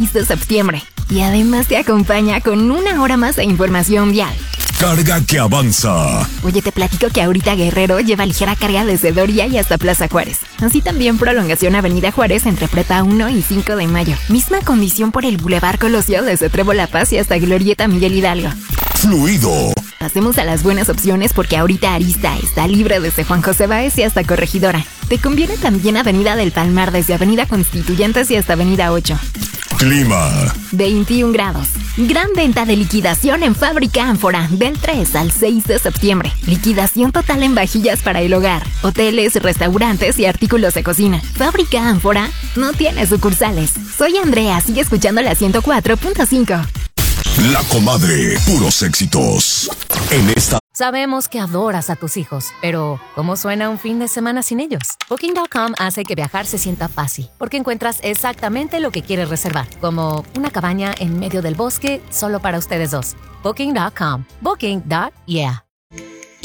6 de septiembre. Y además te acompaña con 1 hora más de información vial. Carga que avanza. Oye, te platico que ahorita Guerrero lleva ligera carga desde Doria y hasta Plaza Juárez. Así también prolongación Avenida Juárez entre Prepa 1 y 5 de mayo. Misma condición por el Boulevard Colosio desde Trevo La Paz y hasta Glorieta Miguel Hidalgo. Fluido. Pasemos a las buenas opciones porque ahorita Arista está libre desde Juan José Báez y hasta Corregidora. Te conviene también Avenida del Palmar desde Avenida Constituyentes y hasta Avenida 8. Clima. 21 grados. Gran venta de liquidación en Fábrica Ánfora del 3 al 6 de septiembre. Liquidación total en vajillas para el hogar, hoteles, restaurantes y artículos de cocina. Fábrica Ánfora no tiene sucursales. Soy Andrea, sigue escuchando la 104.5. La Comadre, puros éxitos. En esta... Sabemos que adoras a tus hijos, pero ¿cómo suena un fin de semana sin ellos? Booking.com hace que viajar se sienta fácil, porque encuentras exactamente lo que quieres reservar, como una cabaña en medio del bosque solo para ustedes dos. Booking.com. Booking.yeah.